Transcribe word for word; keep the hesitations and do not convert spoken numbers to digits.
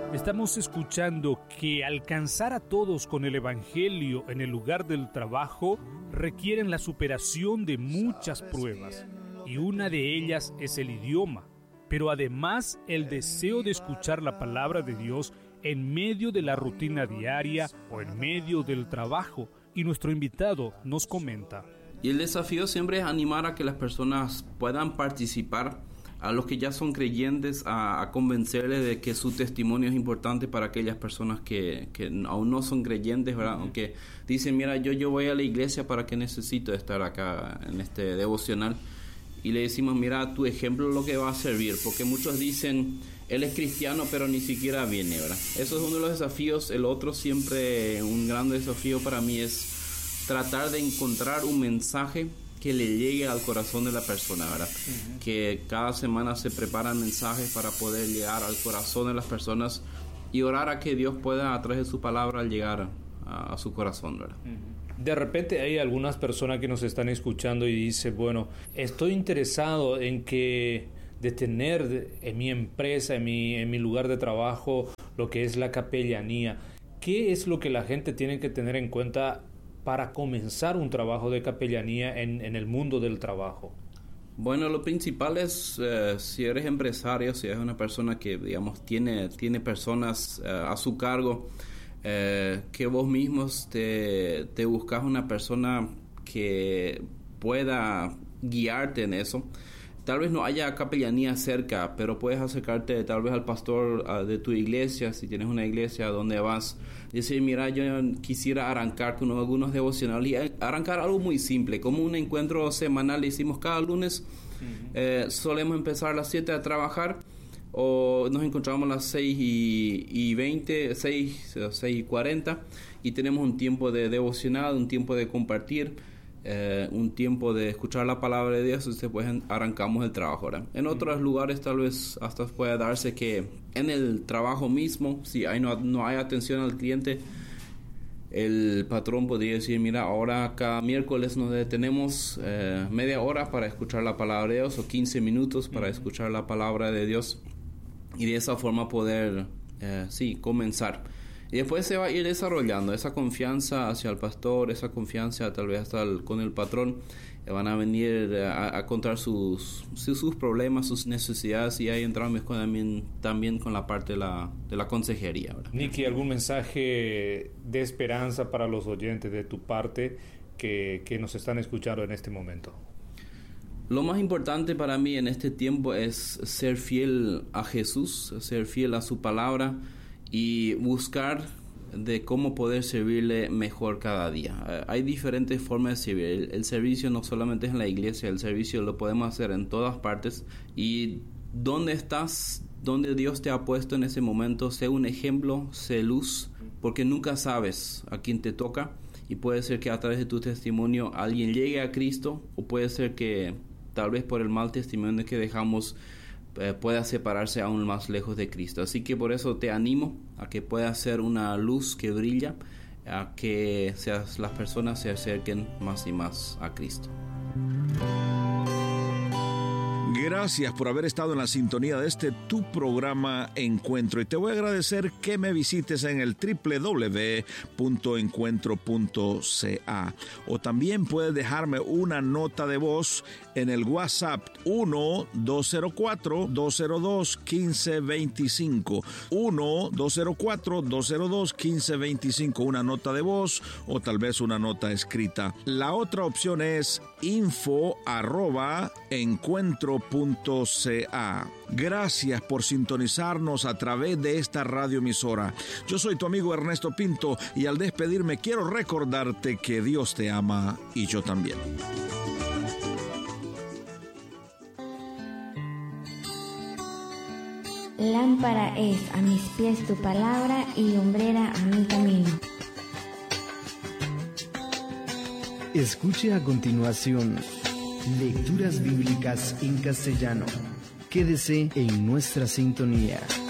Estamos escuchando que alcanzar a todos con el Evangelio en el lugar del trabajo requieren la superación de muchas pruebas, y una de ellas es el idioma, pero además el deseo de escuchar la palabra de Dios en medio de la rutina diaria o en medio del trabajo, y nuestro invitado nos comenta. Y el desafío siempre es animar a que las personas puedan participar, a los que ya son creyentes, a, a convencerles de que su testimonio es importante para aquellas personas que, que aún no son creyentes, ¿verdad? Uh-huh. Aunque dicen, mira, yo, yo voy a la iglesia para que necesito estar acá en este devocional. Y le decimos, mira, tu ejemplo es lo que va a servir, porque muchos dicen, él es cristiano, pero ni siquiera viene, ¿verdad? Eso es uno de los desafíos. El otro, siempre un gran desafío para mí, es tratar de encontrar un mensaje que le llegue al corazón de la persona, ¿verdad? Uh-huh. Que cada semana se preparan mensajes para poder llegar al corazón de las personas y orar a que Dios pueda, a través de su palabra, llegar a, a su corazón, ¿verdad? Uh-huh. De repente hay algunas personas que nos están escuchando y dicen, bueno, estoy interesado en que de tener en mi empresa, en mi, en mi lugar de trabajo, lo que es la capellanía. ¿Qué es lo que la gente tiene que tener en cuenta para comenzar un trabajo de capellanía en, en el mundo del trabajo? Bueno, lo principal es, eh, si eres empresario, si eres una persona que, digamos, tiene, tiene personas eh, a su cargo, eh, que vos mismos te, te buscas una persona que pueda guiarte en eso. Tal vez no haya capellanía cerca, pero puedes acercarte tal vez al pastor uh, de tu iglesia, si tienes una iglesia donde vas, y decir, mira, yo quisiera arrancar con algunos devocionales, y arrancar algo muy simple, como un encuentro semanal. Le hicimos cada lunes, uh-huh. eh, solemos empezar a las siete a trabajar, o nos encontramos a las seis y veinte, seis y cuarenta, y tenemos un tiempo de devocional, un tiempo de compartir, Eh, un tiempo de escuchar la palabra de Dios, y después arrancamos el trabajo, ¿verdad? En otros lugares tal vez hasta puede darse que en el trabajo mismo, si hay, no, no hay atención al cliente, el patrón podría decir, mira, ahora cada miércoles nos detenemos eh, media hora para escuchar la palabra de Dios, o quince minutos para escuchar la palabra de Dios, y de esa forma poder eh, sí, comenzar. Y después se va a ir desarrollando esa confianza hacia el pastor, esa confianza tal vez hasta el, con el patrón. Van a venir a, a contar sus, sus, sus problemas, sus necesidades, y ahí entramos con, también, también con la parte de la, de la consejería, ¿verdad? Nicky, ¿algún mensaje de esperanza para los oyentes de tu parte que, que nos están escuchando en este momento? Lo más importante para mí en este tiempo es ser fiel a Jesús, ser fiel a su palabra, y buscar de cómo poder servirle mejor cada día. Uh, hay diferentes formas de servir. El, el servicio no solamente es en la iglesia, el servicio lo podemos hacer en todas partes. Y donde estás, donde Dios te ha puesto en ese momento, sé un ejemplo, sé luz, porque nunca sabes a quién te toca, y puede ser que a través de tu testimonio alguien llegue a Cristo, o puede ser que tal vez por el mal testimonio que dejamos Eh, pueda separarse aún más lejos de Cristo. Así que por eso te animo a que puedas ser una luz que brilla, a que seas, las personas se acerquen más y más a Cristo. Gracias por haber estado en la sintonía de este tu programa Encuentro, y te voy a agradecer que me visites en el doble u doble u doble u punto encuentro punto c a, o también puedes dejarme una nota de voz en el WhatsApp uno dos cero cuatro dos cero dos uno cinco dos cinco, uno dos cero cuatro dos cero dos uno cinco dos cinco, una nota de voz o tal vez una nota escrita. La otra opción es info arroba encuentro punto c a. Gracias por sintonizarnos a través de esta radioemisora. Yo soy tu amigo Ernesto Pinto, y al despedirme quiero recordarte que Dios te ama y yo también. Lámpara es a mis pies tu palabra y lumbrera a mi camino. Escuche a continuación lecturas bíblicas en castellano. Quédese en nuestra sintonía.